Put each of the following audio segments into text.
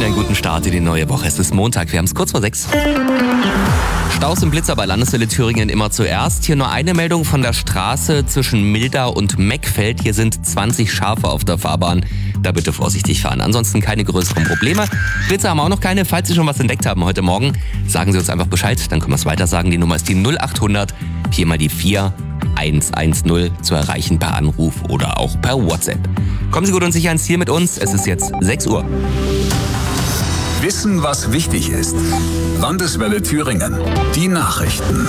Ihnen einen guten Start in die neue Woche. Es ist Montag, wir haben es kurz vor 6. Staus und Blitzer bei Landeswelle Thüringen immer zuerst. Hier nur eine Meldung von der Straße zwischen Mildau und Meckfeld. Hier sind 20 Schafe auf der Fahrbahn. Da bitte vorsichtig fahren. Ansonsten keine größeren Probleme. Blitzer haben wir auch noch keine. Falls Sie schon was entdeckt haben heute Morgen, sagen Sie uns einfach Bescheid. Dann können wir es weiter sagen. Die Nummer ist die 0800 4 mal die 4 110 zu erreichen per Anruf oder auch per WhatsApp. Kommen Sie gut und sicher ins Ziel mit uns. Es ist jetzt 6 Uhr. Wissen, was wichtig ist. Landeswelle Thüringen. Die Nachrichten.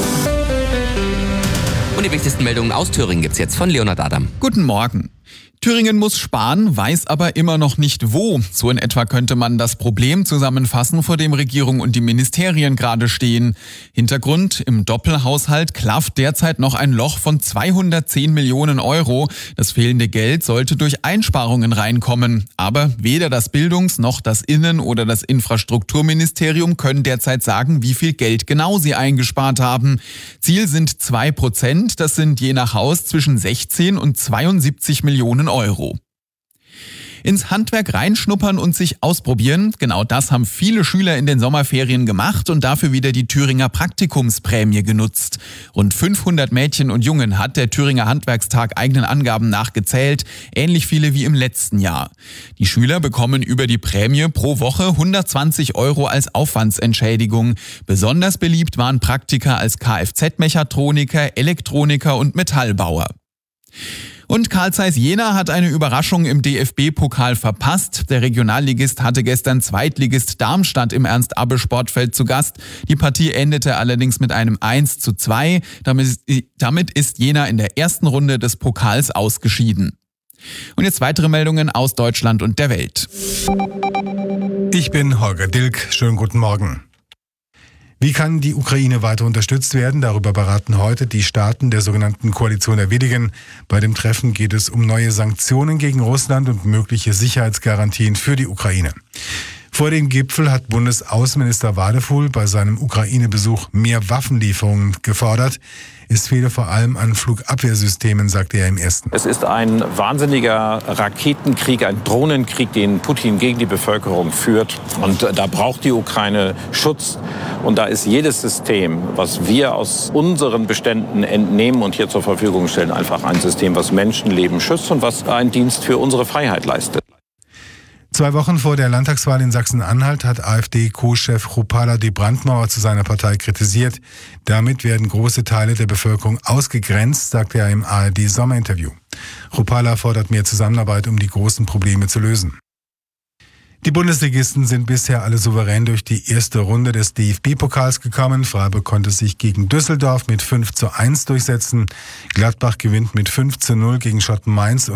Und die wichtigsten Meldungen aus Thüringen gibt's jetzt von Leonhard Adam. Guten Morgen. Thüringen muss sparen, weiß aber immer noch nicht wo. So in etwa könnte man das Problem zusammenfassen, vor dem Regierung und die Ministerien gerade stehen. Hintergrund: Im Doppelhaushalt klafft derzeit noch ein Loch von 210 Millionen Euro. Das fehlende Geld sollte durch Einsparungen reinkommen. Aber weder das Bildungs- noch das Innen- oder das Infrastrukturministerium können derzeit sagen, wie viel Geld genau sie eingespart haben. Ziel sind 2%. Das sind je nach Haus zwischen 16 und 72 Millionen Euro. Ins Handwerk reinschnuppern und sich ausprobieren, genau das haben viele Schüler in den Sommerferien gemacht und dafür wieder die Thüringer Praktikumsprämie genutzt. Rund 500 Mädchen und Jungen hat der Thüringer Handwerkstag eigenen Angaben nach gezählt, ähnlich viele wie im letzten Jahr. Die Schüler bekommen über die Prämie pro Woche 120 Euro als Aufwandsentschädigung. Besonders beliebt waren Praktika als Kfz-Mechatroniker, Elektroniker und Metallbauer. Und Carl Zeiss Jena hat eine Überraschung im DFB-Pokal verpasst. Der Regionalligist hatte gestern Zweitligist Darmstadt im Ernst-Abbe-Sportfeld zu Gast. Die Partie endete allerdings mit einem 1:2. Damit ist Jena in der ersten Runde des Pokals ausgeschieden. Und jetzt weitere Meldungen aus Deutschland und der Welt. Ich bin Holger Dilk. Schönen guten Morgen. Wie kann die Ukraine weiter unterstützt werden? Darüber beraten heute die Staaten der sogenannten Koalition der Willigen. Bei dem Treffen geht es um neue Sanktionen gegen Russland und mögliche Sicherheitsgarantien für die Ukraine. Vor dem Gipfel hat Bundesaußenminister Wadefuhl bei seinem Ukraine-Besuch mehr Waffenlieferungen gefordert. Es fehle vor allem an Flugabwehrsystemen, sagte er im ersten. Es ist ein wahnsinniger Raketenkrieg, ein Drohnenkrieg, den Putin gegen die Bevölkerung führt. Und da braucht die Ukraine Schutz. Und da ist jedes System, was wir aus unseren Beständen entnehmen und hier zur Verfügung stellen, einfach ein System, was Menschenleben schützt und was einen Dienst für unsere Freiheit leistet. 2 Wochen vor der Landtagswahl in Sachsen-Anhalt hat AfD-Co-Chef Rupala die Brandmauer zu seiner Partei kritisiert. Damit werden große Teile der Bevölkerung ausgegrenzt, sagte er im ARD-Sommerinterview. Rupala fordert mehr Zusammenarbeit, um die großen Probleme zu lösen. Die Bundesligisten sind bisher alle souverän durch die erste Runde des DFB-Pokals gekommen. Freiburg konnte sich gegen Düsseldorf mit 5:1 durchsetzen. Gladbach gewinnt mit 5:0 gegen Schotten Mainz.